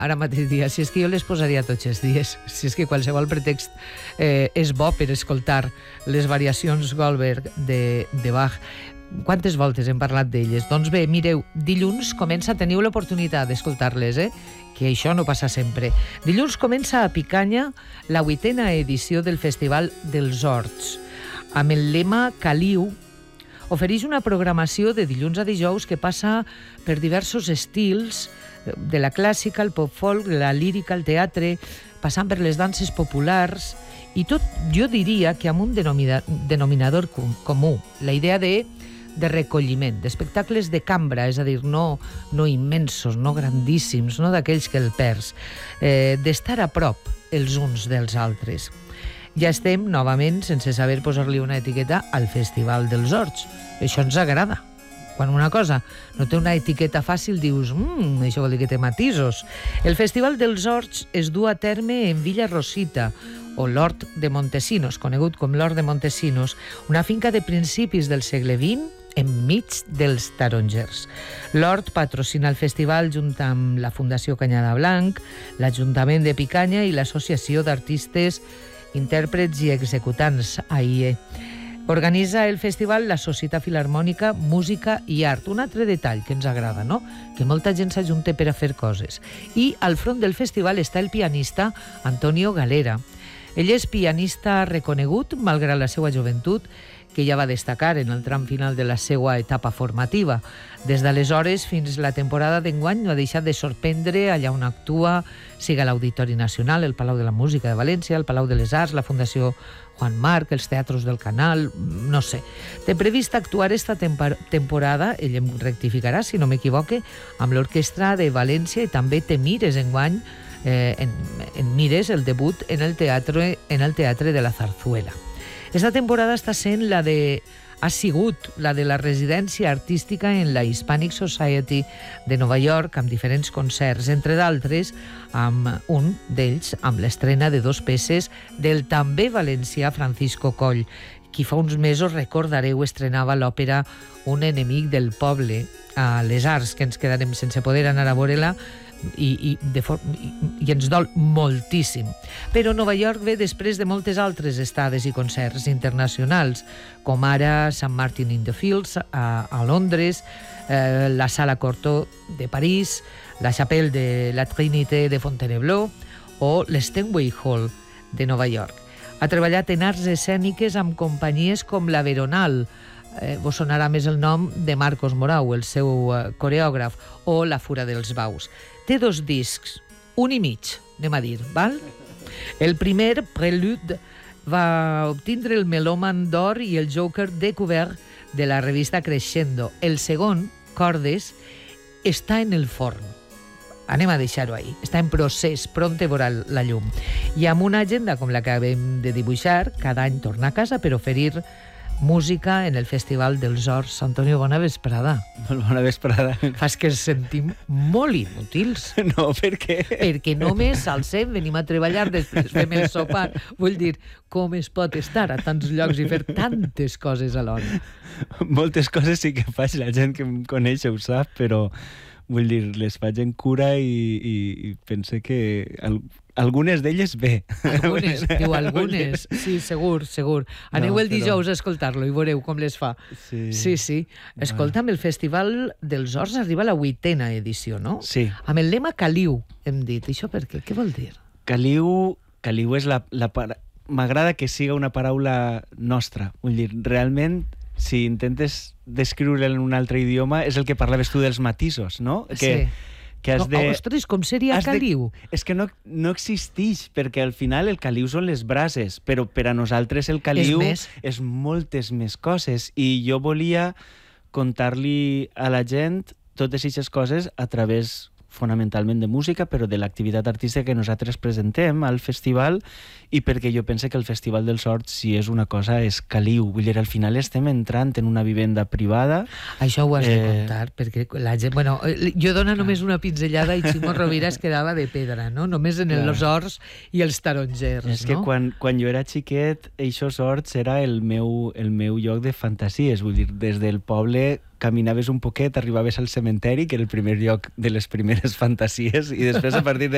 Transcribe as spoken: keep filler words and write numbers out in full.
ara mateix dia, si és que jo les posaria tots els dies, si és que qualsevol pretext eh, és bo per escoltar les variacions Goldberg de, de Bach. Quantes voltes hem parlat d'elles? Doncs bé, mireu, dilluns comença, teniu l'oportunitat d'escoltar-les, eh? Que això no passa sempre. Dilluns comença a Picanya la vuitena edició del Festival dels Horts, amb el lema Caliu. Ofereix una programació de dilluns a dijous que passa per diversos estils, de la clàssica, el pop-folk, la lírica, el teatre, passant per les danses populars, i tot, jo diria que amb un denomina, denominador com, comú, la idea de de recolliment, d'espectacles de cambra, és a dir, no, no immensos, no grandíssims, no d'aquells que el perds, eh, d'estar a prop els uns dels altres. Ja estem, novament, sense saber posar-li una etiqueta, al Festival dels Horts. Això ens agrada. Quan una cosa no té una etiqueta fàcil, dius, mmm, això vol dir que té matisos. El Festival dels Horts es du a terme en Villa Rosita, o l'Hort de Montesinos, conegut com l'Hort de Montesinos, una finca de principis del segle vint, enmig dels tarongers. L'Hort patrocina el festival junt amb la Fundació Canyada Blanc, l'Ajuntament de Picanya i l'Associació d'Artistes, Intèrprets i Executants, A I E. Organitza el festival la Societat Filharmònica Música i Art. Un altre detall que ens agrada, no? Que molta gent s'ajunta per a fer coses. I al front del festival està el pianista Antonio Galera. Ell és pianista reconegut, malgrat la seva joventut, que ja va destacar en el tram final de la seva etapa formativa. Des d'aleshores fins la temporada d'enguany no ha deixat de sorprendre allà on actua, siga l'Auditori Nacional, el Palau de la Música de València, el Palau de les Arts, la Fundació Juan Marc, els teatres del Canal, no sé. Té previst actuar esta temporada, ell em rectificarà si no m'equivoque, amb l'Orquestra de València i també té mires enguany, eh, en, en mires el debut en el teatre, en el teatre de la Zarzuela. Esta temporada està sent la de... ha sigut la de la residència artística en la Hispanic Society de Nova York, amb diferents concerts, entre d'altres, amb un d'ells, amb l'estrena de dos peces del també valencià Francisco Coll, qui fa uns mesos, recordareu, estrenava l'òpera Un enemic del poble a les Arts, que ens quedarem sense poder anar a veure-la, I, i, de for... i ens dol moltíssim. Però Nova York ve després de moltes altres estades i concerts internacionals, com ara Sant Martin in the Fields a, a Londres, eh, la Sala Cortot de París, la Chapelle de la Trinité de Fontainebleau o l'Steinway Hall de Nova York. Ha treballat en arts escèniques amb companyies com la Veronal, eh, vos sonarà més el nom de Marcos Morau, el seu eh, coreògraf, o La Fura dels Baus. Té dos discs, un i mig, anem a dir, val? El primer, Prelude, va obtindre el Melòman d'Or i el Joker Découvert de la revista Crescendo. El segon, Cordes, està en el forn. Anem a deixar-ho ahí. Està en procés, pront veurà la llum. I amb una agenda com la que acabem de dibuixar, cada any torna a casa per oferir música en el Festival dels Horts. Antonio, bona vesprada. Molt bona vesprada. Fas que ens sentim molt inútils. No, per què? Perquè només alcem, venim a treballar, després fem el sopar. Vull dir, com es pot estar a tants llocs i fer tantes coses alhora? Moltes coses sí que faig, la gent que em coneix ho sap, però vull dir, les faig en cura i, i, i pense que al, algunes d'elles bé. Algunes, diu algunes. Sí, segur, segur. Aneu no, el dijous però... a escoltar-lo i veureu com les fa. Sí, sí. sí. Escolta'm, el Festival dels Horts arriba a la vuitena edició, no? Sí. Amb el lema Caliu, hem dit. Això per què? Què vol dir? Caliu, Caliu és la... la para... M'agrada que siga una paraula nostra. Vull dir, realment, si intentes descriure en un altre idioma, és el que parlaves tu dels matisos, no? Que, sí. Que has no, de... Ostres, com seria caliu? De... És que no, no existeix, perquè al final el caliu són les brases, però per a nosaltres el caliu és, és moltes més coses. I jo volia contar-li a la gent totes aquestes coses a través fonamentalment de música, però de l'activitat artística que nosaltres presentem al festival, i perquè jo penso que el Festival dels Horts, si és una cosa, és caliu. Vull dir, al final estem entrant en una vivenda privada. Això ho has eh... de contar, perquè la gent... Bueno, jo dono només una pinzellada i Ximo Rovira es quedava de pedra, no? Només en els horts i els tarongers, és no? És que quan, quan jo era xiquet, eixos horts era el meu, el meu lloc de fantasies. Vull dir, des del poble caminaves un poquet, arribaves al cementeri, que era el primer lloc de les primeres fantasies, i després a partir de